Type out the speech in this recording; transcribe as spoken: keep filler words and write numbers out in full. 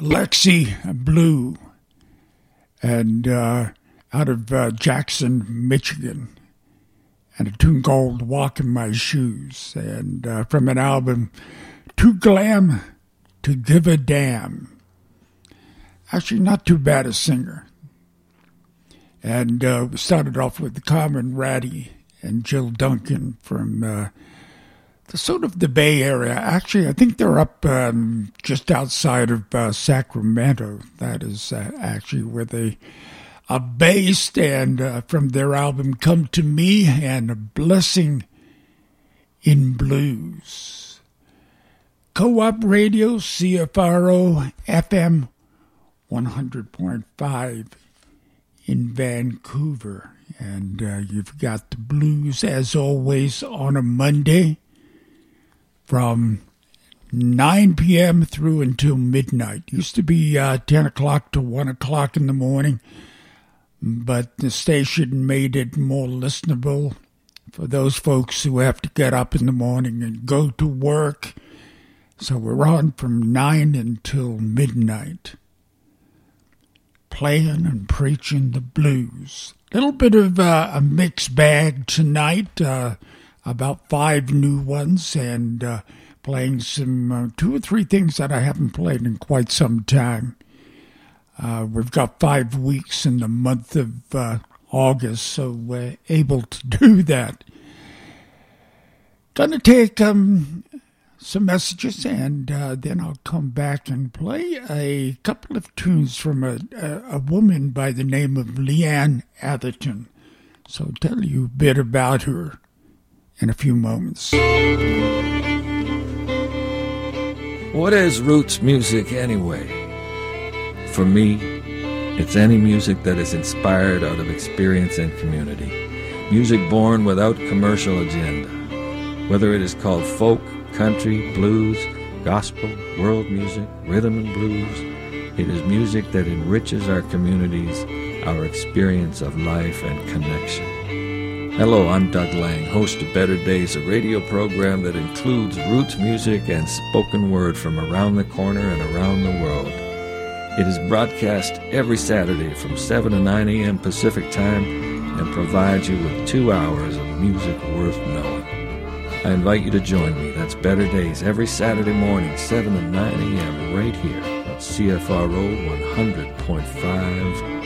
Lexi Blue, and uh, out of uh, Jackson, Michigan, and a tune called Walk in My Shoes, and uh, from an album, Too Glam to Give a Damn. Actually, not too bad a singer. And uh, we started off with Carmen Ratty and Jill Duncan from uh, the sort of the Bay Area. Actually, I think they're up um, just outside of uh, Sacramento. That is uh, actually where they are based. And uh, from their album Come to Me and A Blessing in Blues. Co-op Radio, C F R O F M one hundred point five in Vancouver. And uh, you've got the blues, as always, on a Monday from nine p.m. through until midnight. Used to be uh, ten o'clock to one o'clock in the morning, but the station made it more listenable for those folks who have to get up in the morning and go to work. So we're on from nine until midnight, playing and preaching the blues. A little bit of uh, a mixed bag tonight, uh, about five new ones, and uh, playing some uh, two or three things that I haven't played in quite some time. Uh, we've got five weeks in the month of uh, August, so we're able to do that. Gonna take um, some messages, and uh, then I'll come back and play a couple of tunes from a, a, a woman by the name of Leanne Atherton. So I'll tell you a bit about her in a few moments. What is roots music anyway? For me, it's any music that is inspired out of experience and community. Music born without commercial agenda. Whether it is called folk, country, blues, gospel, world music, rhythm and blues, it is music that enriches our communities, our experience of life and connection. Hello, I'm Doug Lang, host of Better Days, a radio program that includes roots music and spoken word from around the corner and around the world. It is broadcast every Saturday from seven to nine a.m. Pacific Time and provides you with two hours of music worth knowing. I invite you to join me. That's Better Days every Saturday morning, seven to nine a.m. right here on C F R O one hundred point five